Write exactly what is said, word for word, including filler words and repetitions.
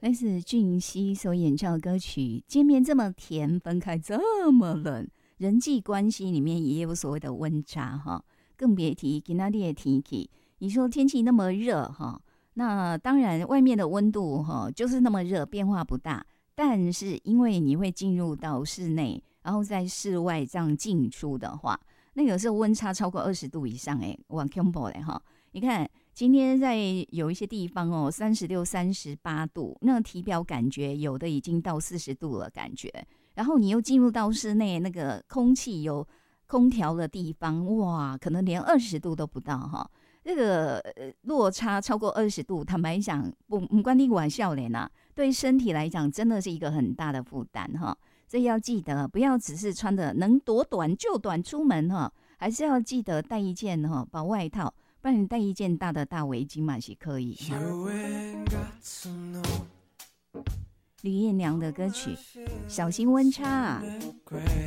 来自俊熙所演唱的歌曲，见面这么甜，分开这么冷，人际关系里面也有所谓的温差哈，更别提今天的天气。你说天气那么热哈，那当然外面的温度哈就是那么热，变化不大，但是因为你会进入到室内，然后在室外这样进出的话，那有时候温差超过二十度以上，哎，哇恐怖嘞哈！你看今天在有一些地方哦，三十六、三十八度，那个体表感觉有的已经到四十度了感觉。然后你又进入到室内，那个空气有空调的地方，哇，可能连二十度都不到哈。这个落差超过二十度，坦白讲，不不关你玩笑脸呐，对身体来讲真的是一个很大的负担哈。所以要记得，不要只是穿的能多短就短出门哈，还是要记得带一件哈薄外套，不然你带一件大的大围巾嘛是可以。吕燕娘的歌曲《小心温差》。